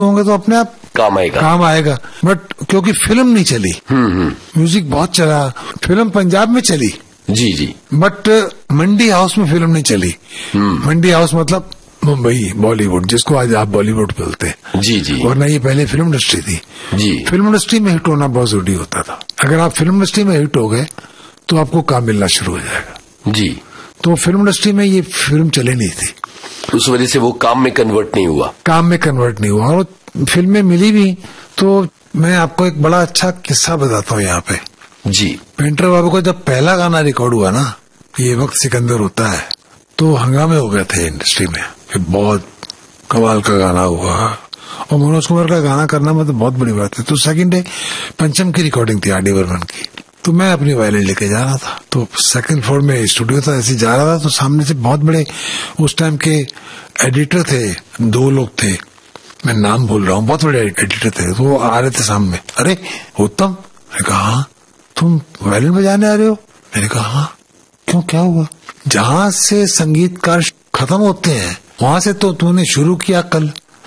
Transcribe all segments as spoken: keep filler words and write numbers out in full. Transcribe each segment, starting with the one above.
होंगे तो अपने आप काम आएगा काम आएगा। बट क्योंकि फिल्म नहीं चली, म्यूजिक बहुत चला, फिल्म पंजाब में चली जी जी, बट मंडी हाउस में फिल्म नहीं चली। मंडी हाउस मतलब मुंबई, बॉलीवुड, जिसको आज आप बॉलीवुड बोलते हैं जी जी, वरना ये पहले फिल्म इंडस्ट्री थी जी। फिल्म इंडस्ट्री में हिट होना बहुत जरूरी होता था। अगर आप फिल्म इंडस्ट्री में हिट हो गए तो आपको काम मिलना शुरू हो जाएगा जी। तो फिल्म इंडस्ट्री में ये फिल्म चली नहीं थी, उस वजह से वो काम में कन्वर्ट नहीं हुआ काम में कन्वर्ट नहीं हुआ और फिल्में मिली भी। तो मैं आपको एक बड़ा अच्छा किस्सा बताता हूँ यहाँ पे जी। पेंटर बाबू का जब पहला गाना रिकॉर्ड हुआ ना, ये वक्त सिकंदर होता है, तो हंगामे हो गए थे इंडस्ट्री में, बहुत कमाल का गाना हुआ और मनोज कुमार का गाना करना मतलब बहुत बड़ी बात है। तो सेकंड डे पंचम की रिकॉर्डिंग थी आर डी बर्मन की, तो मैं अपनी वायलिन लेके जा रहा था, तो सेकंड फ्लोर में स्टूडियो था, ऐसे जा रहा था तो सामने से बहुत बड़े उस टाइम के एडिटर थे, दो लोग थे, मैं नाम भूल रहा हूँ, बहुत बड़े एडिटर थे, तो वो आ रहे थे सामने। अरे उत्तम, मैंने कहा हाँ, तुम वायलिन बजाने आ रहे हो? मैंने कहा हाँ। क्यों, क्या हुआ? जहाँ से संगीतकार खत्म होते हैं वहां से तो तूने शुरू किया कल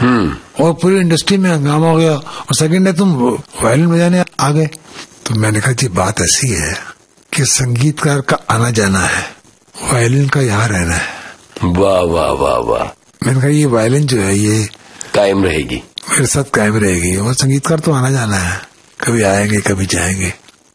और पूरी इंडस्ट्री में हंगामा हो गया और सेकंड डे तुम वायलिन बजाने आ गए। तो मैंने कहा जी बात ऐसी है कि संगीतकार का आना जाना है, वायलिन का यहाँ रहना है। वाह वाह वाह वाह। मैंने कहा ये वायलिन जो है ये कायम रहेगी, मेरे साथ कायम रहेगी और संगीतकार तो आना जाना है, कभी आएंगे कभी जाएंगे।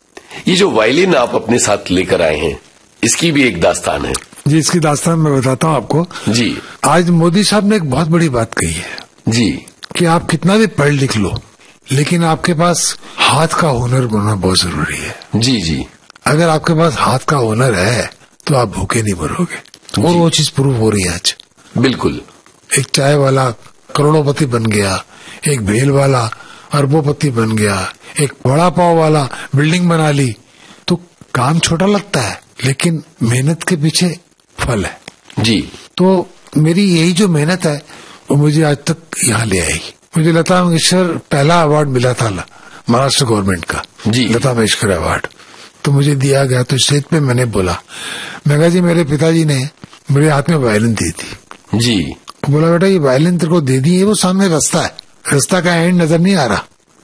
ये जो वायलिन आप अपने साथ लेकर आए हैं इसकी भी एक दास्तान है जी। इसकी दास्तान मैं बताता हूँ आपको जी। आज मोदी साहब ने एक बहुत बड़ी बात कही है जी कि आप कितना भी पढ़ लिख लो लेकिन आपके पास हाथ का हुनर होना बहुत जरूरी है जी जी। अगर आपके पास हाथ का हुनर है तो आप भूखे नहीं मरोगे और वो चीज प्रूव हो रही है आज। बिल्कुल, एक चाय वाला करोड़ोंपति बन गया, एक भेल वाला अरबोपति बन गया, एक वड़ा पाव वाला बिल्डिंग बना ली। तो काम छोटा लगता है लेकिन मेहनत के पीछे फल है जी। तो मेरी यही जो मेहनत है वो मुझे आज तक यहाँ ले आई। मुझे लता मंगेशकर पहला अवार्ड मिला था महाराष्ट्र गवर्नमेंट का जी, लता मंगेशकर अवार्ड, तो मुझे दिया गया। तो स्टेज पे मैंने बोला, मैं कहा जी मेरे पिताजी ने मेरे हाथ में वायलिन दी थी जी। बोला बेटा ये वायलिन तेरे को दे दी है, वो सामने रास्ता है, रास्ता का एंड नजर नहीं आ रहा,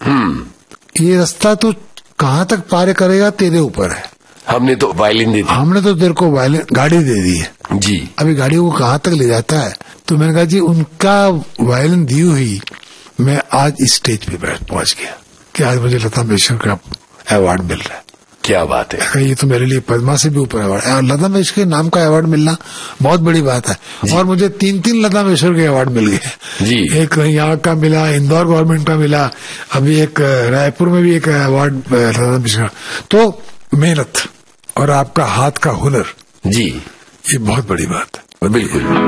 ये रास्ता तो कहाँ तक पार करेगा तेरे ऊपर है। हमने तो वायलिन दे दी, हमने तो तेरे को वायलिन गाड़ी दे दी है जी, अभी गाड़ी को कहाँ तक ले जाता है। तो मैंने कहा जी उनका वायलिन दी हुई मैं आज इस स्टेज पे बैठ पहुंच गया कि आज मुझे लता मंगेशकर का अवार्ड मिल रहा है। क्या बात है, ये तो मेरे लिए पद्मा से भी ऊपर अवार्ड है। लता मंगेशकर के नाम का अवार्ड मिलना बहुत बड़ी बात है और मुझे तीन तीन लता मंगेशकर के अवार्ड मिल गए जी। एक यहाँ का मिला, इंदौर गवर्नमेंट का मिला, अभी एक रायपुर में भी एक अवार्ड लता मंगेशकर। तो मेहनत और आपका हाथ का हुनर जी, ये बहुत बड़ी बात है। बिल्कुल।